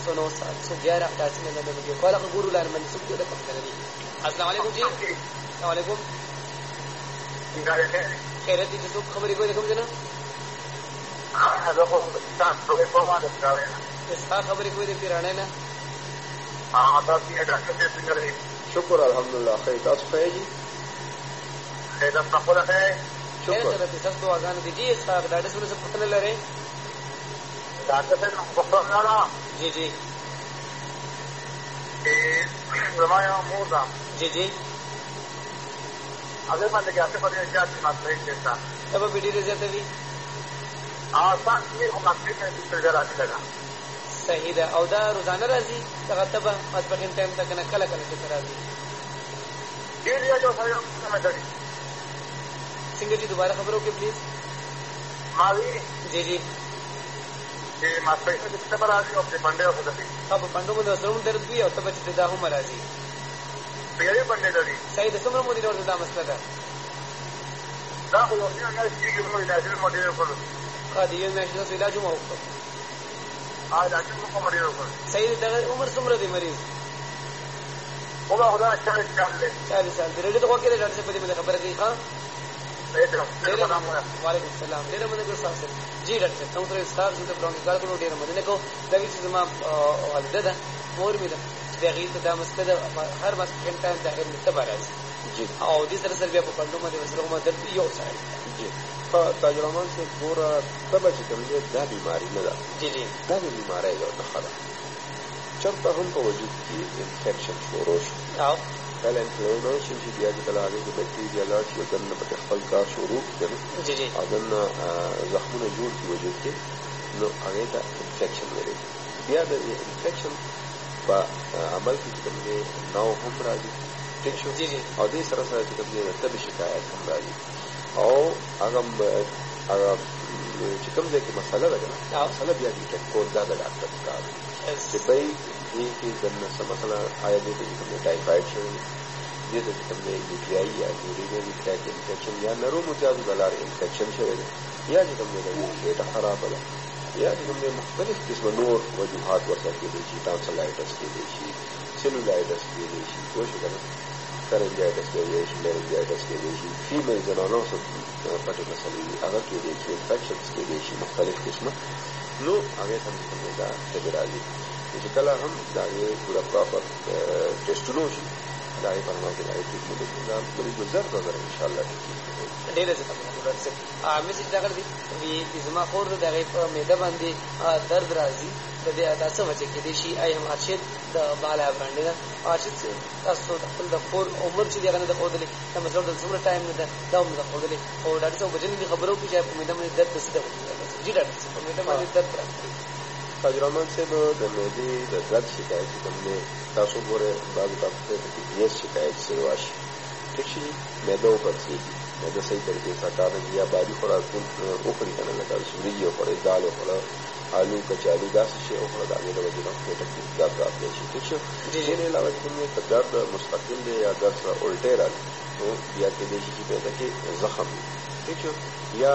911 88 90 کال غورو لار منسوب دې کوم کنه. السلام علیکم جی. السلام علیکم. خیرت دې څوک خبرې کوي کوم جنا؟ هغه خو تاسو په واره راوړل. اسحاق خبرې کوي د پیرانه نه. تاسو یې راځي څنګه لري؟ شکر الحمدلله. خیر تاسو ښه یې؟ خیر تاسو خو ښه. شکر دې تاسو دعاګانې دي. جی اسحاق دا ډېر څه پوښتنه لري. ډاکټر صاحب پوښتنه را. جی جی. زمایا مودا. جی جی. هغه باندې کې تاسو په دې ځای کې ماته یې څه. ته به ډېر زیاته وي. تاسو یې هم ماته کې څه راځي لګا. صحیح ده. او دا روزانه راځي دغه تبه ماسپخین ټایم ته کنه کله کله چې راځي. ډېر یې جو سره کومه ده. څنګه چې دوباره خبرو کې پلیز. ماوی. جی جی. چې ماسپخین کې څه راځي او په باندې اوسه دي. په باندې مو سرون درد وي او تبه چې دا هم راځي. پیری باندې لري. صحیح ده. څومره مودې ورته دا مسله ده. دا خو یو نه شي چې موږ علاج مودې وکړو. دې یو میاشت د علاج مو وکړو. علاج مو مودې وکړو. صحیح ده. عمر څومره دی مریض؟ والله خدا 40 سال دی. 40 سال دی. رډې ته وکړې ډاکټر صاحب دې مې خبره کوي. ها وعلیکم السلام. ډېر مننه کوم تاسو. جی ډاکټر صاحب تاسو سره اسحاق چې د برونکي کار کولو ډېر مننه کوم. دا چې زما والده ده مور مې ده چې دغه ته دا مسله ده هر ماسپخین ټایم ته هغه متبع راځي. جی. او دې سره سره بیا په پندو باندې وسره کومه درد یو سره. جی. تاج رحمان سے ګوره تبه چې کوم دی دا بیماری نه ده. جی جی. دا بیماری یو نښه ده. چېرته هم په وجود کې انفیکشن شروع شي. کله انفلامېشن چې بیا کله هغې کې بکټریا لاړ شي او دننه پکې خپل کار شروع کړي. جی جی. او دننه زخمونه جوړ کړي وجود کې نو هغې ته انفیکشن ویلی. بیا د انفیکشن په عمل کې چې کوم دی ناو هم راځي. ټیک شو. جی جی. او دې سره سره چې کوم دی د تبې شکایت هم راځي. او هغه چې کوم ځای کې مسله ده که نه مسله بیا ډیټیکټ کول دا د ډاکټر کار دی چې بی دې کې دننه څه مثلا آیا دې ته چې کوم دی ټایفایډ شوی دی، دې ته چې کوم دی یوټیایي یا یورینري ټریک انفیکشن یا نرو متیازو د لارې انفیکشن شوی دی، یا چې کوم دی د ګېټه خرابه ده، یا چې کوم دی مختلف قسمه نور وجوهات ورسره کېدی شي. ټانسلایټس کېدی شي، سیلولایټس کېدی شي، پوه شو که نه، کرنجایټس کېدی شي، لرنجایټس کېدی شي، فیمیل زنانو څه پټې مسلې دي هغه کېدی شي، انفیکشنز کېدی شي مختلف قسمه. نو هغې ته هم دا تبې راځي چې کله هم د هغې پوره پراپر ټېسټونه وشي د هغې په رڼا کې د هغې ټریټمنټ وشي دا مریض به زر په زر انشاءالله ډېره زیاته میسج راغلی دی چې زما خور د هغې په معده باندې درد راځي د دې دا څه وجه کېدی شي. ایم ارشد د بالا برانډې ده. ارشد تاسو د خپل د خور عمر چې دی هغه نه ده ښودلی، دا مطلب د څومره ټایم نه ده دا هم نه ده ښودلی. خو ډاکټر صاحب وجه نه دي خبره وکړي چې په معده باندې درد د څه ده. جي ډاکټر صاحب په معده باندې درد راځي. تاج رحمان صاحب د معدې د درد شکایت چې کوم دی تاسو ګورئ بعضې وخت کې ګیس شکایت سوی واشي، ټیک شي، معده وپړسېږي، معده صحیح طریقې سره کار نه کوي، یا بادي خوراکونه وخوري که نه لکه وریجې وخورئ، دال وخوره، آلو کچالو داسې شی وخوره د هغې د وجې نه پېټه کې درد راتلی شي. ټیک شو. دې نه علاوه چې کوم دی که درد مستقل دی یا درد سره الټۍ راځي نو بیا کېدی شي چې معده کې زخم وي. ټیک شو. یا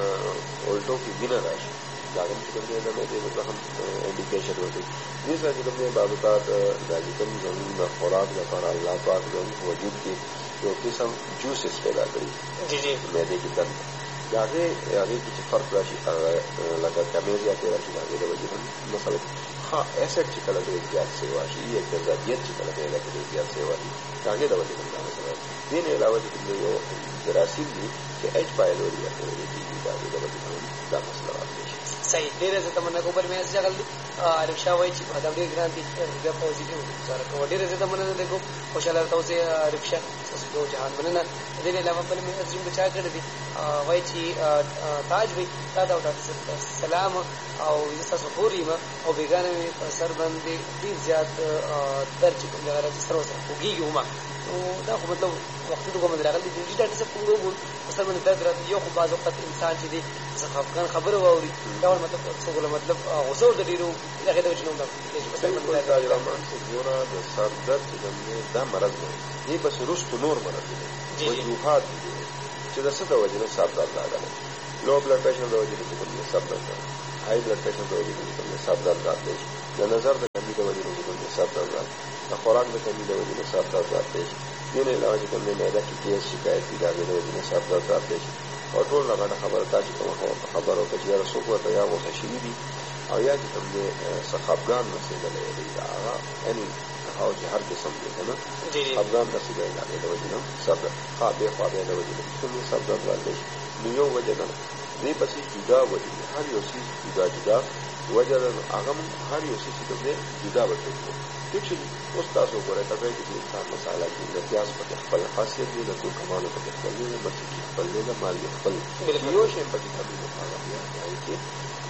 الټو کې وینه راشي دا هم چې کوم دی د معدې د زخم انډیکیشن ورکوي. دې سره چې کوم دی بعض اوقات دا چې کوم زموږ د خوراک لپاره الله پاک زموږ وجود کې یو قسم جوسز پیدا کړي معدې کې درد د هغې کې چې فرق راشي لکه کمې زیاتې راشي د هغې د وجې نه مثلا ایسډ چې کله ډېر زیات سوی واشي یا تیزابیت چې کله معده کې ډېر زیات سوی واشي د هغې د وجې نه دا مسله ده. دې نه علاوه چې کوم دی یو جراثیم دي چې ایچ پایلوري ورته ویل کېږي د هغې د وجې نه دا مسله راتلی شي. صحیح. ډېره زیاته مننه کوم. بل میسج راغلی عارف شاه وایي چې دا ډېر ګران دي بیا پوزیټیو سره کوم. ډېره زیاته مننه دی کوم. خوشحاله درته اوسئ عارف شاه. تاسو ټول جهان مننه. د دې علاوه بل میسج هم چا کړی دی وایي چې تاج بھائی تا دا ډاکټر صاحب سلام او زه ستاسو خور یم او بېګانه مې په سر باندې ډېر زیات درد چې کوم دی هغه راځي سره ورسره خوږېږي ومه نو دا خو مطلب وختونو کومه راغلی دي. ډاکټر صاحب کوم وګورو په سر باندې درد راځي. یو خو بعض وخت انسان چې دی خفګان خبره واوري دا مطلب څه مطلب غوسه ورته ډېرو هغې ته وجه نه تاج رحمان صاحب ګوره د سر درد چې کوم دی دا مرض نه دی، دې پسې وروستو نور مرض دی وجوهات دي چې د څه د وجې نه سر درد راغلی. لو بلډ پریشر د وجې نه چې کوم دی سر درد راغلی، هائی بلډ پریشر د وجې نه چې کوم دی سر درد راتلی شي، د نظر د د خوراک د کمی د وجې نه سر درد راتلی شي. دې نه علاوه چې کوم دی معده کې ګیس شکایت وي د هغې د وجې نه سر درد راتلی شي. او ټول نه غټه خبره دا چې کومه خبره وکړه چې یاره څوک ورته یا غوسه شوي دي او یا چې کوم دی څه خفګان رسېدلی دی د هغه یعنې هغه چې هر قسم دی که نه خفګان رسېدلی د هغې د وجې نه سر درد خوا بې خوا بیا د وجې نه چې کوم دی سر درد راتلی شي. نو یو وجه ده دې پسې جدا وجې دي هر یو څیز جدا جدا وجه ده نو هغه موږ هر یو څیز چې کوم دی جدا ورته کړو. ټیک شي. اوس تاسو وګورئ طبیعي کې انسان مساله کې د پیاز پکې خپل خاصیت دی د توکمانو پکې خپل دی د مرچکي خپل دی د مالګې خپل یو شی پکې کمی مخاله بیا یعنې چې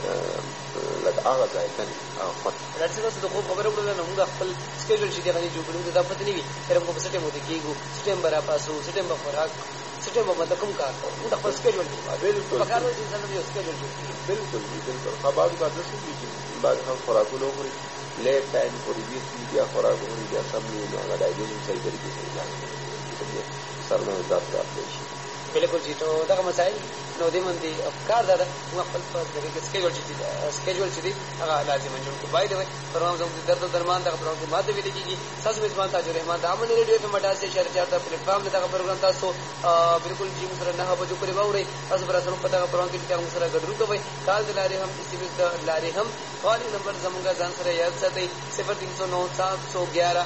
لکه هغه ذایقه نه هغه خوند ډاکټر صاحب تاسو د خوب خبره وکړله نو موږ خپل سکیجول چې دی هغه جوړ کړو دا پته نه وي یاره موږ په څه ټایم ویده کېږو څه ټایم به راپاسو څه ټایم به خوراک څه ټایم به مطلب کوم کار کوو موږ خپل سکیجول بالکل پکار دی چې انسان یو سکیجول جوړ کړي. بالکل بالکل خو بعض اوقات داسې وي چې بعض هم خوراکونه وخوري لیټ ټایم پورې وي بیا خوراک وخوري بیا سم نه وي نو هغه ډایجېشن صحیح طریقې سره نه سر نه درد راتلی شي. بالکل جی. تو دغه مسائل نو دې باندې افکار دا ده موږ خپل په دغه کې سکیجول چې دی هغه لازمه جوړ کړو. باید پروګرام زموږ د درد او درمان دغه پروګرام کې ماده ویل کېږي. تاسو میزبان تاج الرحمن د امن ریډیو په مټا سي شهر 4 د پلیټ فارم دغه پروګرام تاسو بالکل جی موږ سره 9 بجو پورې واورئ. تاسو پر اساس په دغه پروګرام کې تاسو سره ګډون کوئ. کال د لارې هم استیمز د لارې هم کال نمبر زموږ ځان سره یاد ساتئ 0309 711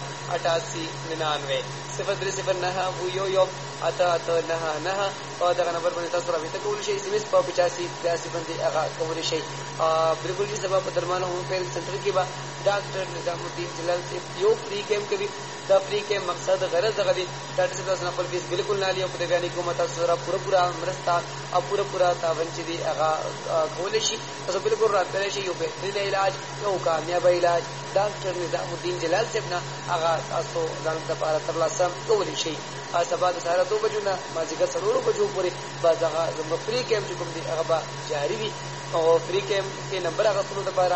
8899 0309 ویو اته اته نه نه او دغه نمبر باندې تاسو رابطه کولی شئ. SMS په 85 باندې هغه کولی شئ. بالکل چې سبا په درمان هوم کیر سنټر کې به ډاکټر نظام الدین جلال صاحب یو فری کیمپ کوي. دا فری کیمپ مقصد غرض دغه دی ډاکټر صاحب تاسو خپل فیس بالکل نه لیو په دې بیان کوم تاسو سره پوره مرسته او پوره تعاون چې دی هغه کولی شي. تاسو بالکل راتلی شئ. یو بهترین علاج یو کامیاب علاج ډاکټر نظام الدین جلال صاحب نه هغه تاسو ځان لپاره ترلاسه کولی شئ. سبا د سهار 2 بجو نه مازدیګر 4 بجو پورې بعد هغه زموږ فری کیمپ چې کوم دی هغه به جاري وي. او فری کیمپ کې نمبر اخیستلو لپاره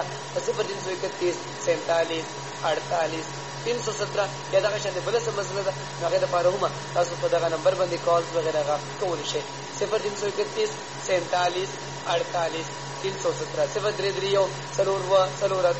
0331 47 48 317 یا دغه شان بل څه مسله ده هغه لپاره هم تاسو په دغه نمبر باندې کال وغیرہ کولی شئ. 0331 47 48 317 033 سلورات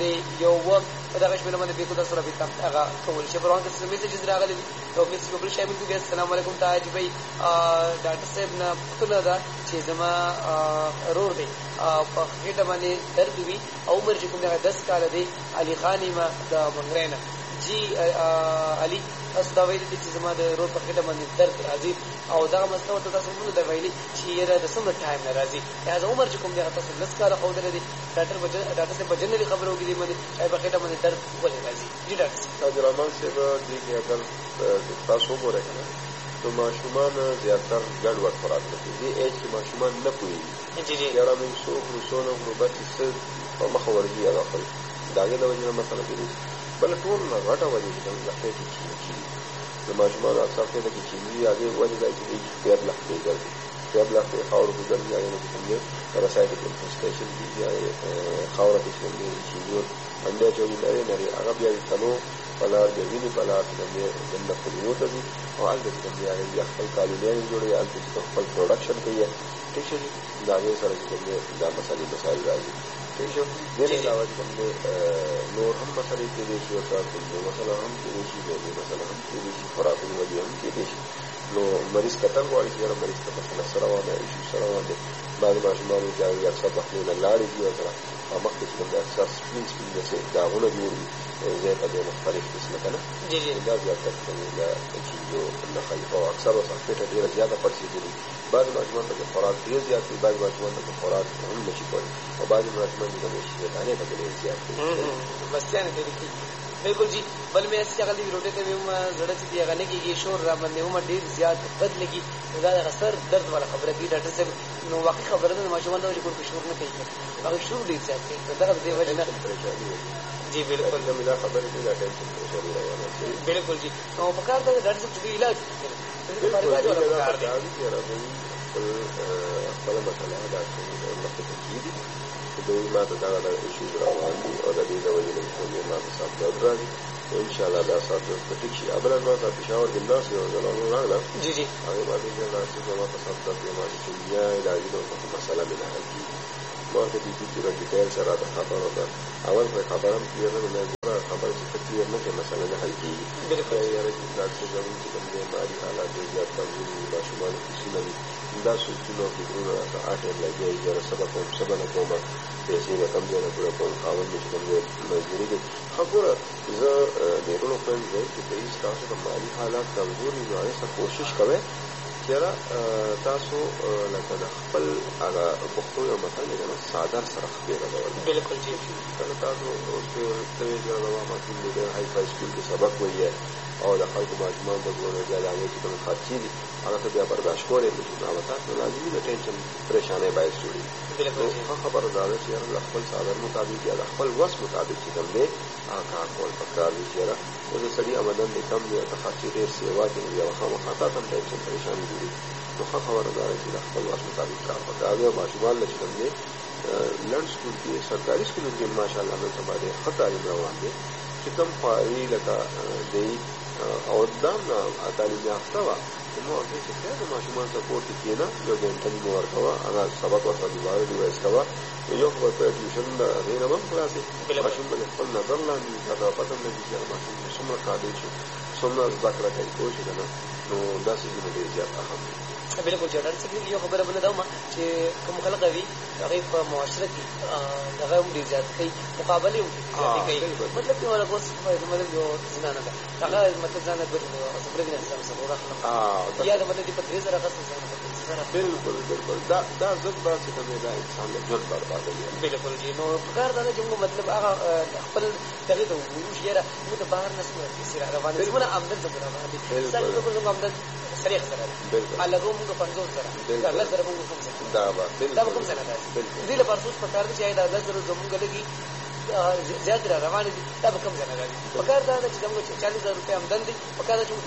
3 په دغه شمېره باندې بیا تاسو رابطه هغه کولی شئ. پروګرام کې څه میسیجز راغلي دي او میسیج په شامل دي. السلام علیکم تاج بھائی ډاکټر صاحب نه پوښتنه ده چې زما رور دی په خېټه باندې درد وي او عمر چې کوم 10 کال دی علي خان ما د منګرینه جی علي تاسو دا ویلي چې زما د رور په خېټه باندې درد راځي او دغه مسله ته تاسو موږ دا ویلي چې یاره د څومره ټایم نه راځي یا د عمر چې کوم دی تاسو 10 کال خو درې دي ډاکټر صاحب په جنرالي خبرو کې دي باندې په خېټه باندې درد ولې راځي. جی ډاکټر صاحب رحمان صاحب دې کې اگر تاسو وګورئ نو ماشومان زیاتر ګډوډ خوراک کوي. دې ایج کې ماشومان نه پوهېږي یاره موږ څو خرو نه خورو بس څه په مخه ورځي هغه خوري د هغې د وجې نه مسله کېدای شي. بله ټول نه غټه وجه چې کوم لښتې کې چیني کېږي د ماشومانو اکثر خېټه کې چیني وي هغې وجه دا چې دوی ډېر لښتې ګرځي ډېر لښتې خاورو کې ګرځي هغې نه چې کوم دی پراسایټک انفسټیشن کېږي هغې خاوره کې چې کوم دی چیني انډیا چوي نرۍ نرۍ هغه بیا د تنو په لار د وینې په لار چې کوم دی دننه کولمو ته ځي او هلته چې کوم دی هغې بیا خپل کالونیانې جوړوي هلته چې خپل پروډکشن کوي. ټیک شو د هغې سره چې کوم دی دا مسایل راځي. ٹھیک ہے. دین علاوہ نور هم مسئلے کېدای شي ورته کوم مسله هم کېدای شي د مسله هم کېدای شي خوراکي وجې هم کېدای شي. نو مریض کتل غواړي چې مریض ته مسله سره روانه ایشو سره روانه دي. بعضې ماشومانو چې هغوی اکثر پخلونه لاړې دي ورسره او مخکې چې کوم د اکثر سپین داسې داغونه جوړ وي ځای ته دی مختلف قسمه که نه دا زیاتر د چینجو نښه وي او اکثر ورسره خېټه ډېره زیاته پړسېدلي. بعضې ماشومان ته خوراک ډېر زیات وي بعضې ماشومان ته خوراک هم نشي کولی او بعضې ماشومان چې کوم شي دانې ته ډېر زیات وي بستیانې ډېرې کېږي. بالکل جی. بل مې هسې هغه دي روټۍ ته مې هم زړه چې دی هغه نه کېږي شور را باندې هم ډېر زیات بد لګي نو دا د سر درد والا خبره کوي ډاکټر صاحب. نو واقعي خبره ده د ماشومان د وجې کور کې شور نه کوي هغه شور ډېر زیات کوي دغه د دې وجې نه جی بالکل دا خبرې دي دا ټینشن پریشاني روانه شي. بالکل جی. نو په کار ده ډاکټر صاحب چې علاج خپله مسله دا چې مخکې ته کېږي چې دوی ما ته دغه ایشوز روان دي او د دې د وجې نه چې ما ته سر درد راځي انشاءالله دا سر درد به ټیک شي. اولا ما ته پېښور کې ناست یو ځلانو راغله جی جی هغې ما ته ویل چې زما په سر درد دی ما ته چې بیا علاجي نو په مسله مې نه حل کېږي کور کې دي چې ډیټیل سره د خبرو ده اول په خبرم کلیئر نه نه خبر چې کلیئر نه کې مسله نه حل کیږي بالکل یاره چې تاسو زموږ چې کوم دي مالي حالات دې زیات کمزوري د شمال کیسونه دا سوچونه او فکرونه راځي لګي یاره سبا نه کوم پیسې نه کم ځای نه کوم خاوند چې کوم دي مزدوري دي خبره زه ډېرونو په دې چې تاسو د مالي حالات کمزوري نه اوسه کوشش کوئ چیرې تاسو لکه د خپل هغه پښتو یو متل دی نو ساده سره خبره ده بالکل جی کله تاسو اوس ته یو نوو ماشین دی هاي فای سکول کې سبق وایي او د خلکو ماجمان په ګورو کې لاندې چې کوم خاطی دي هغه ته بیا برداشت کولای شي نو تاسو لازمي د ټینشن پریشانې باید شوړي بالکل خبره ده چې د خپل ساده مطابق یا د خپل وس مطابق چې کوم دی هغه کول پکار دي چې او د سړي آمدن د کم دی ته خاطی ډیر سیوا دي یا خامخاطه هم ټینشن پریشان دي نو خبره ده چې د خپل وس مطابق کار پکار دی ماشومان چې کوم دی لړ سکول کې سرکاري سکول کې ماشاءالله نن سبا ډېر ښه تعلیم روان دی چې کوم خواري لکه دی او دام تعلیم یافته وه نو هغې چې خیر د ماشومان سپورټ کې کېنه یو ګنټه نیمه ورکوه هغه سبق ورته دوباره ریوایز کوه یو خو په ټیوشن د هغې نه هم خلاصې ماشوم به د خپل نظر لاندې هغه پته هم لګي چې ماشوم څومره قابل شو څومره زده کړه کوي پوه شي که نه نو دا څیزونه ډېر زیات اهم دي بالکل چې ډاکټر صاحب یو خبره بله دا ومه چې کوم خلک وي هغې په معاشره کې دغه هم ډېر زیات کوي مقابلې هم کوي مطلب چې ورکوس مطلب یو زنانه ده هغه مطلب ځان نه ګټي صبر دې نه سم ورخ یا د مطلب په 3000 غس بالکل دا ضد دا چې کومه دا انسان له ژوند بربادوي بالکل جی نو کار دا چې موږ مطلب هغه خپل دغه ته وروش یاره موږ د بهر نسمه سره روانه زمونه آمدن څه روانه دي څنګه کوم آمدن سریح سره الګو موږ 50 سره الله سره موږ کوم سره دا کوم سره ده دې لپاره څه پکار دي چې دا الله سره زموږ لګي زیات را روان دي دا به کم ځنه راځي پکار دا چې موږ 40000 روپے آمدن دي پکار دا چې موږ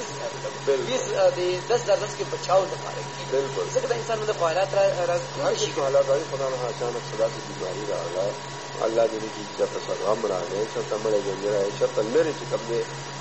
20 د 10000 کې بچاو د پاره بالکل څنګه د انسان د حالات راځي شي حالات راځي خدای نه اچانک صدا کی بیماری راغله الله دې دې چې تاسو غم راغی چې تمره جوړه چې تلری چې کوم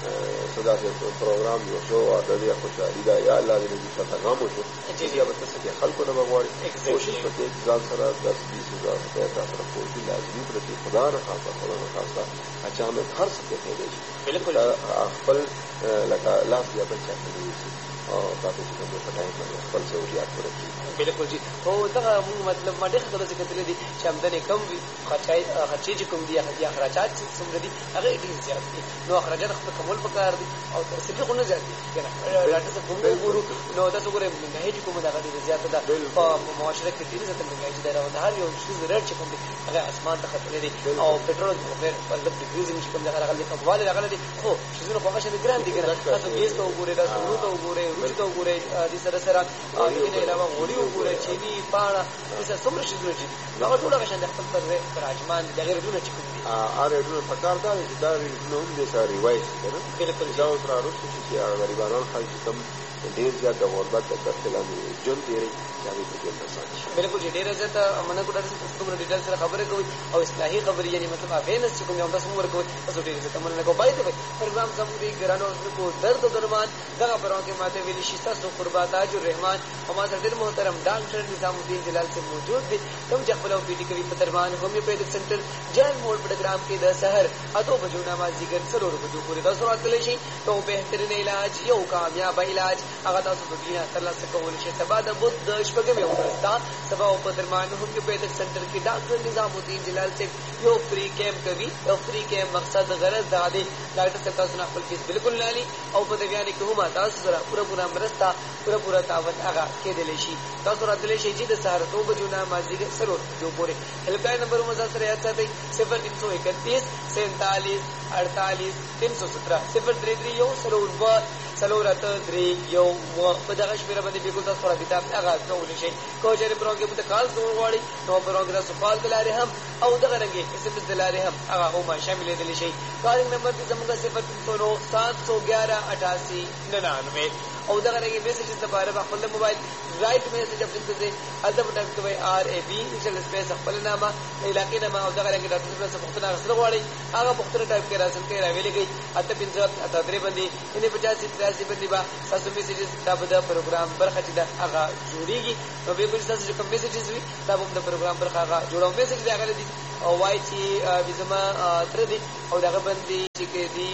صدا کې پروګرام یو شو او د دې خوشالي دا یا الله دې دې تاسو غم وشو چې بیا به تاسو کې خلکو نه بغواړي کوشش وکړئ ځان سره 10-20000 روپے تاسو راکوي لازمي پرې خدا نه خاصه خاصه اچانک هر څه کې دی بالکل خپل لکه لاس یا بچا کوي او تاسو چې کوم په ټایم باندې خپل ضرورت پوره کړئ بالکل جی او دا مطلب ما ډېر خبره ذکر کړې دي چې آمدن کم وي خرچې چې کوم دي یا اخراجات چې څومره دي هغه ډېر زیات دي نو اخراجات خپل کمول پکار دي او ترسلی خو نه زیات دي کنه ډاکټر صاحب موږ ګورو نو تاسو ګورئ مهنګي چې کوم دا ډېر زیات ده په معاشره کې ډېر زیات مهنګي چې دا هر یو شی ریټ چې کوم دي هغه اسمان ته خطرې دي او پټرول غیر مطلب د ګریز چې کوم دا راغلي کمواله راغلي دي خو شیزونه په هغه شان ګران دي کنه تاسو ګیس ته وګورئ تاسو ورو ته وګورئ روج ته وګورئ دې سره او دې نه علاوه غوړي وګورئ چینی پاڼه دې څومره شیزونه دي دا ټول هغه شان د خپل پر اجمان د غیر ډونه چې کوم دي ډونه پکار دا دا نو هم دې سره ریوایز کړه بالکل دا اوس را روښته چې غریبانو خلک کم ډېر زیات د غربت د کتلانو جون ډېرې ځای په کې تاسو بالکل ډېر زیات منه کو ډاکټر صاحب کوم ډیټیل سره خبره کوي او اصلاحي خبرې یعنی مطلب اوینس چې کوم یو تاسو مور کوي تاسو ډېر زیات منه کو پای ته پروګرام زموږ دی ګرانو کو درد او درمان دغه پروګرام کې ماته ویلي شي تاسو قربات تاج الرحمن او ما سره ډېر محترم ډاکټر نظام الدین جلال سے موجود دي کوم چې خپل او پی ټی کوي په درمان هومیوپیتھک سنټر جان موډ پروګرام کې د سحر اته بجو نماز ذکر سرور بجو پورې تاسو راتللی شي ته بهترین علاج یو کامیاب علاج هغه تاسو په دنیا ترلاسه کول شي سبا د بود شپږم یو ورځ سبا په درمان هومیوپیتھک سنټر کې ډاکټر نظام الدین جلال سے یو فری کیمپ کوي او فری کیمپ مقصد غرض دا دی ډاکټر صاحب تاسو نه خپل فیس بالکل نه لري او په دې باندې کومه تاسو سره پوره مرسته پوره تعاون هغه کېدلی شي تاسو راتللی شي چې د سهار 2 بجو نه مازدیګر سرور جو پورې هلپلاین نمبر مو سره یاد ساتئ 0331 47 48 317 033 یو سلورات 3 یو په دغه شمیره باندې بالکل تاسو سره کتاب هغه کولی شي کوجری پروګرام ته کال زور غواړي نو پروګرام سوال دلاره هم او دغه رنګي اسم دلاره هم هغه هم شامل دي شي کالینګ نمبر دې زموږ 0309 711 88 99 او دغه رنګ میسجز لپاره په خپل موبایل رائټ میسج اپشن ته ځئ هلته به ټایپ کوئ RAB انیشل سپیس خپل نامه علاقې نامه او دغه رنګ ډاکټر صاحب څخه پوښتنه اخیستل غواړئ هغه پوښتنه ټایپ کړئ راځم کوئ راویلې کوئ 8583 باندې یعنې 8583 باندې به ستاسو میسجز دا به د پروګرام برخه چې ده هغه جوړېږي نو بالکل ستاسو چې کوم میسجز وي دا به هم د پروګرام برخه هغه جوړوم میسج دی هغه دي او وایي چې زما تره دی او دغه باندې چې دی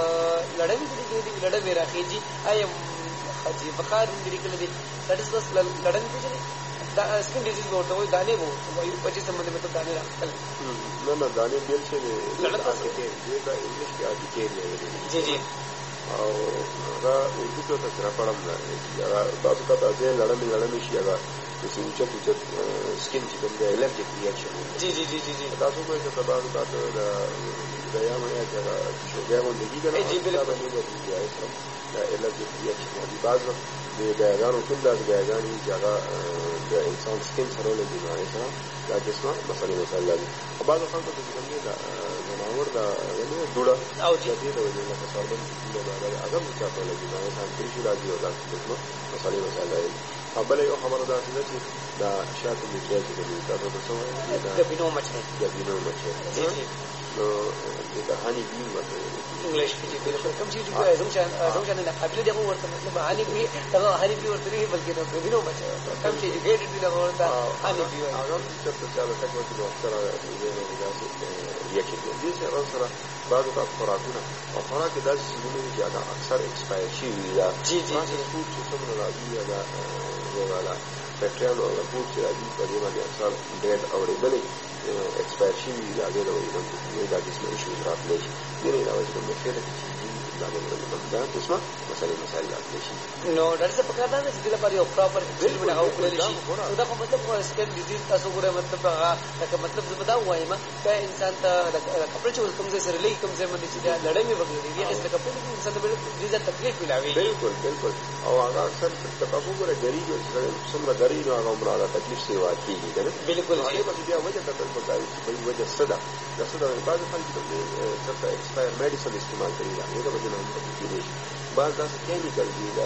لړم راخېږي ایم حجي بخار مې لیکل دي that is was لړم پیژنې دا سکن ډیزیز ورته وایي دانې به وایي په چې سمبند مطلب دانې راخل نه دانې بیل چې لړم تاسو کې دا انګلیش کې اډی کې جی جی او هغه اردو کې تاسو را پړم نه هغه تاسو ته ځای لړم شي هغه چې اوچت سکن چې کوم دی الرجیک ریاکشن جی جی جی جی تاسو کوی چې تاسو دا یا مې هغه شوګه باندې کیږي جی بالکل دا الرجیک ریاکشن دی بعض د ګاګانو ټول د ګاګانو چې هغه د انسان سکن سره له بیمارۍ سره دا جسمه مسله لري او بعض خلکو ته کوم دی دا زناور دا دوړه او چې دې د وجه نه څرګند دي دا هغه چې په لګي دا څنګه چې راځي او دا جسمه مسله لري او بل یو خبره دا چې دا شاته کې چې تاسو ته څه وایي د بینو مچ جی جی نو دا هاني بي ورته انګلیش کې بالکل کوم چې زموږ نه قابل دی ورته مطلب هاني بي دا هاني بي ورته نه بلکې د بینو مچ کوم چې ایجوکیټډ دی ورته هاني بي وایي هغه چې په څاله تک ورته ډاکټر دی دا ریاکشن دي چې سره بعضو کا خوراکونه او خوراک داسې څیزونه چې هغه اکثر ایکسپایر شي وي دا جی جی جی فود چې څومره راځي دا وواله فیکټریانو او فود چې راځي په دې باندې اکثر ډېر اورېدلې ایکسپایر شي وي دا دې وایي دا جسمه ایشوز راتلی شي دې نه راوځي کوم څه دا دا قسمه مسائل راتلی شي نو درته په کار ده چې د لپاره یو پراپر ټریټمنټ هغه وکړل شي دا په مطلب سکن ډیزیز تاسو ګوره مطلب هغه لکه مطلب زبدا وایم دا انسان ته کپړ چې کوم ځای سره لګي کوم ځای باندې چې دا لړمې وکړي دي هغه څه کپړ انسان ته ډیزه تکلیف ملاوي بالکل او هغه اکثر تاسو ګوره غریب څومره غریب هغه عمره دا تکلیف سی واقعي کنه بالکل هغه په بیا وجه ته په ځای په وجه صدا دا صدا بعض خلک د څه ایکسپایر میډیسن استعمال کوي دا یو د جنونو په کې دي بعض داسې کیمیکل دي دا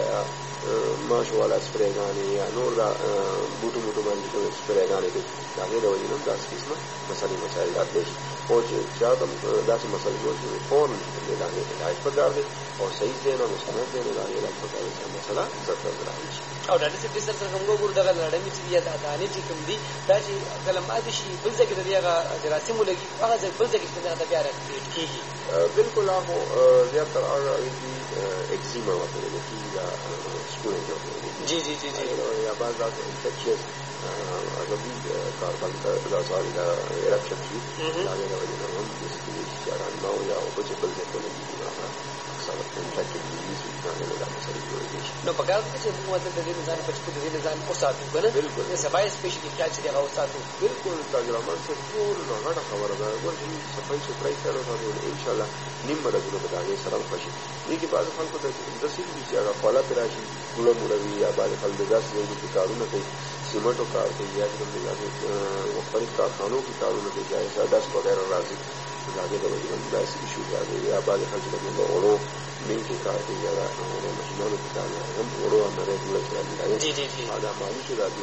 ماش والا سپریګانی یا نور دا بوټو باندې کوم سپریګانی دي دا غیر د وجه نو دا قسمه مسائل راځي او چې چاته داسې مسائل جوړي فون دا نه علاج پکار دي او صحیح ځای نه مستند دی دا علاج پکار دي مثلا ضرورت راځي او دا چې سر سره کوم ګور دغه لړمې چې یا دانې چې کوم دي دا چې کلمات شي بل ځای کې دغه جراثیم لګي هغه ځای بل ځای کې څنګه دا بیا راکېږي بالکل هغه زیاتره هغه دي اکزیما وته دي دا سکول جی جی جی جی یا بعض دا انفیکشن هغه دي کاربن دا ځای دا ایرپشن شي دا نه وایي نو هم د سکول چاران نو یا او په بل ځای کې دي اکثر انفیکټډ دي چې دا مسله جوړیږي نو په کار کې چې موږ د دې نظام په څیر د دې نظام او ساتو کنه بالکل سبای سپیشلی کیا چې هغه ساتو بالکل تجربه څه ټول غړ خبره ده ورته صفای سپرای سره راځي ان شاء الله نیمه د ګلو بدانې سره خوشي دي کې بعض خلکو ته د سیمې چې هغه فعال راشي ګلو مولوي یا بعض خلک داسې دي کارونه کوي سیمټو کار کوي یا د مختلف کارخانو کې کارونه کوي چې داس وغیرہ راځي راځي د وجه د داسې شو راځي یا بعض خلک د اورو مين کې کار کوي یا د ماشینونو کې کار کوي هم اورو هم ریګولر کوي جی جی جی دا مالي شي راځي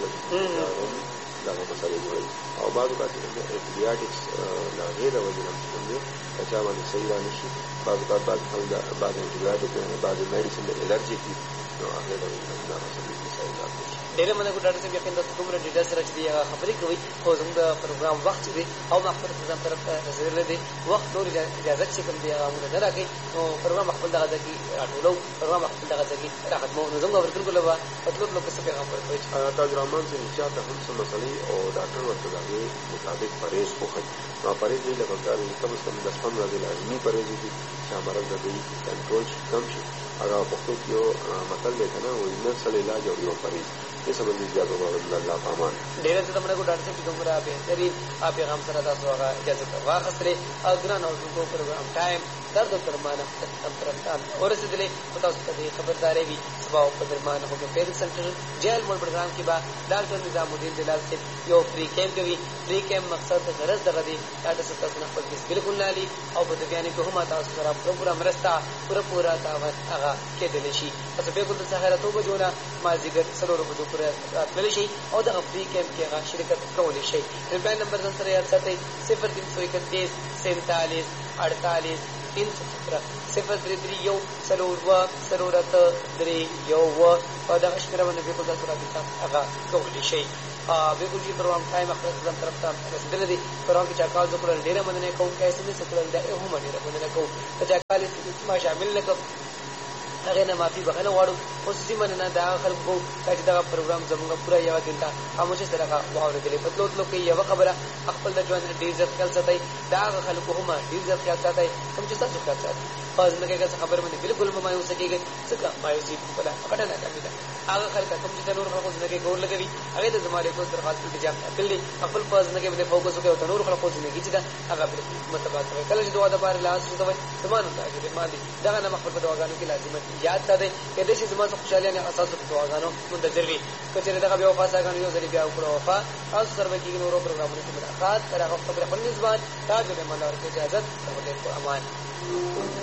دا مسله جوړي او بعض وخت د انټيبیوټکس لا غیر وجه هم څنګه چې باندې صحیح رانه شي بعض انټيبیوټکس بعض میډیسن د الرجي کې نو هغه د دا مسله راځي ډېر مننه کوم ډاکټر صاحب یقین تاسو کومره ډیټا سره چې هغه خبرې کوي او زموږ د پروګرام وخت دی او ما خپل نظام طرف ته نظر لري وخت نور اجازه چې کوم دی هغه موږ نه راکې نو پروګرام خپل دغه ځکه راټولو پروګرام خپل دغه ځکه راخدمو نو زموږ ورته کوله وا مطلب لو څه پیغام ورکوي تاجرمان سے چاته هم څه مسلې او ډاکټر ورته دغه مطابق پرهیز وکړي نو پرهیز یې لپاره کم از کم 10-15 ورځې لازمي پرهیز دي چې مرض د دې کنټرول شي کم شي هغه په خپل یو مطلب دی کنه وایي نه سره علاج او یو پرهیز ये सब ज्यादा अल्लाह पामान ढेर से तमने को डॉक्टर साहब तुमरा बेहतरीन आप पैगाम सरा दा सोगा इजाजत वा खसरे अग्रन और को प्रोग्राम टाइम दर्द फरमाना अंतरतान और से दिले बता सकते खबरदारी भी सुबह फरमान हो गए parent centre jail mode programme के बाद डॉक्टर निजामुद्दीन जलाल से यो फ्री कैंप मकसद गरज दगदी डॉक्टर साहब तक बिल्कुल नाली और बदबियानी को हम आता सरा پورا مرستا پورا تا هغه کېدل شي تاسو به ګل څنګه توبه جوړه ما زیګر سلو بده پورا تل شي او د افری کېم کې هغه شرکت کولی شي موبایل نمبر ځان سره یاد ساتئ 0331 47 48 0331 سلورت 3 یو او دا شمیره باندې به ګل سره هغه کولی شي بالکل جی پروګرام ټایم خپل ځم طرف ته رسیدل دي پروګرام کې چا کال وکړل ډیره مننه کوم کیسې نه سکول دا هم ډیره مننه کوم چې کال ما شامل نکم هغه نه معافي بغنه واړو خصوصي مننه دا خلکو چې دا پروګرام زموږ پورا یو غنټه خاموشه سره واورېدلې بدلوتلو کې یو خبره خپل د ژوند ډیزر خیال ساتي دا خلکو هم ډیزر خیال ساتي کوم چې تاسو خیال ساتي پاز نه کېږي خبر باندې بالکل مایوس کېږي څنګه مایوسي په پټه نه کوي هغه خلک کوم چې نور خلکو ژوند کې ګور لګوي هغه د زماره کو درخواست کې جام کړل خپل پاز نه کې باندې فوکس وکړي او نور خلکو ژوند کې چې دا هغه بالکل متبادل کوي کله چې دعا د بار لاس وکوي زمانه ته چې باندې دا نه مخبر په دعاګانو کې لازم یاد ساتي کې د شي زموږ خوشاله نه اساس په دعاګانو منتظر وي کچره دا بیا وفا څنګه یو ځلې بیا وکړو وفا تاسو سره کې نورو پروګرامونو کې ملاقات تر هغه خبره خپل نسبت تاسو ته مله ورکړي اجازه او دې په امان